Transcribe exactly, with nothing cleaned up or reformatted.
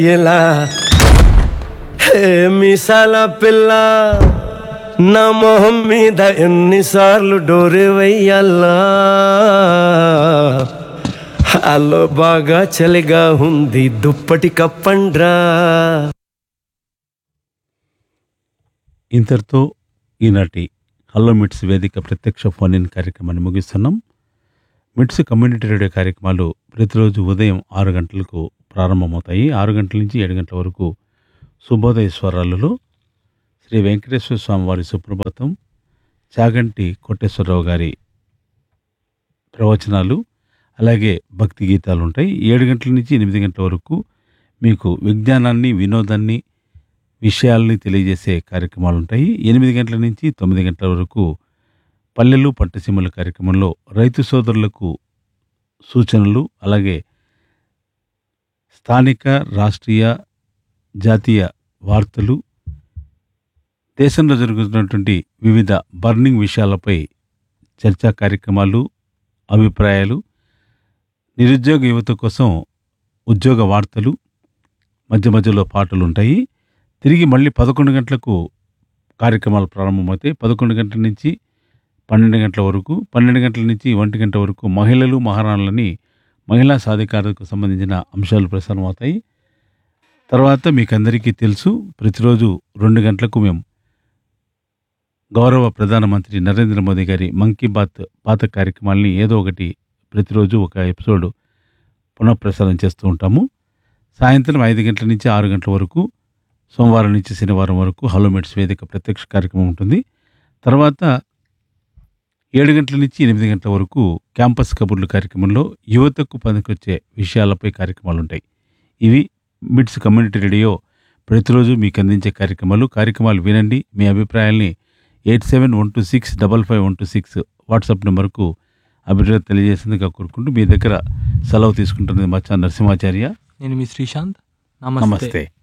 ఎలా హే మిసాల పిల్ల నా మొహం మీద ఎన్నిసార్లు డోరే వెయ్యాలా అల్లో బాగా చలిగా ఉంది దుప్పటి కప్పండ్రా. ఇంతటితో ఈనాటి హలో మిట్స్ వేదిక ప్రత్యక్ష ఫోన్ ఇన్ కార్యక్రమాన్ని ముగిస్తున్నాం. మిట్స్ కమ్యూనిటీ రేడియో కార్యక్రమాలు ప్రతిరోజు ఉదయం ఆరు గంటలకు ప్రారంభమవుతాయి. ఆరు గంటల నుంచి ఏడు గంటల వరకు శుభోదయ స్వరాలలో శ్రీ వెంకటేశ్వర స్వామి వారి సుప్రభాతం, చాగంటి కోటేశ్వరరావు గారి ప్రవచనాలు, అలాగే భక్తి గీతాలు ఉంటాయి. ఏడు గంటల నుంచి ఎనిమిది గంటల వరకు మీకు విజ్ఞానాన్ని, వినోదాన్ని, విషయాల్ని తెలియజేసే కార్యక్రమాలు ఉంటాయి. ఎనిమిది గంటల నుంచి తొమ్మిది గంటల వరకు పల్లెలు పట్టసీమల కార్యక్రమంలో రైతు సోదరులకు సూచనలు, అలాగే స్థానిక, రాష్ట్రీయ, జాతీయ వార్తలు, దేశంలో జరుగుతున్నటువంటి వివిధ బర్నింగ్ విషయాలపై చర్చా కార్యక్రమాలు, అభిప్రాయాలు, నిరుద్యోగ యువత కోసం ఉద్యోగ వార్తలు, మధ్య మధ్యలో పాటలు ఉంటాయి. తిరిగి మళ్ళీ పదకొండు గంటలకు కార్యక్రమాలు ప్రారంభమవుతాయి. పదకొండు గంటల నుంచి పన్నెండు గంటల వరకు, పన్నెండు గంటల నుంచి ఒంటి గంట వరకు మహిళలు, మహారాణులని, మహిళా సాధికారతకు సంబంధించిన అంశాలు ప్రసారం అవుతాయి. తర్వాత మీకు అందరికీ తెలుసు, ప్రతిరోజు రెండు గంటలకు మేము గౌరవ ప్రధానమంత్రి నరేంద్ర మోదీ గారి మన్ కీ బాత్ పాత కార్యక్రమాలని ఏదో ఒకటి ప్రతిరోజు ఒక ఎపిసోడ్ పునఃప్రసారం చేస్తూ ఉంటాము. సాయంత్రం ఐదు గంటల నుంచి ఆరు గంటల వరకు, సోమవారం నుంచి శనివారం వరకు హలో మిట్స్ వేదిక ప్రత్యక్ష కార్యక్రమం ఉంటుంది. తర్వాత ఏడు గంటల నుంచి ఎనిమిది గంటల వరకు క్యాంపస్ కబుర్లు కార్యక్రమంలో యువతకు పనికొచ్చే విషయాలపై కార్యక్రమాలు ఉంటాయి. ఇవి మిట్స్ కమ్యూనిటీ రేడియో ప్రతిరోజు మీకు అందించే కార్యక్రమాలు. కార్యక్రమాలు వినండి. మీ అభిప్రాయాల్ని eight seven one two six double five one two six WhatsApp నెంబర్కు అభిప్రాయం తెలియజేసిందిగా కోరుకుంటూ మీ దగ్గర సెలవు తీసుకుంటున్నది మచ్చా నరసింహాచార్య. నేను మీ శ్రీశాంత్. నమస్తే.